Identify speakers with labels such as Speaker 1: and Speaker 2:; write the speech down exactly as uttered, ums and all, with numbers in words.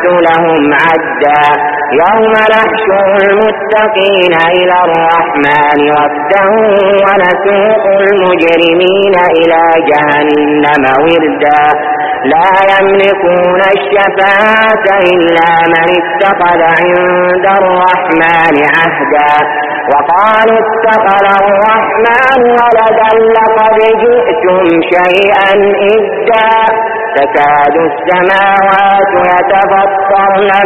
Speaker 1: أحصت لهم عدا يوم نحشر المتقين إلى الرحمن وفدا ونسوق المجرمين إلى جهنم وردا لا يملكون الشفاعة إلا من اتخذ عند الرحمن عهدا وقالوا اتخذ الرحمن ولدا لقد جئتم شيئا إدا تكاد السماوات يتفطرن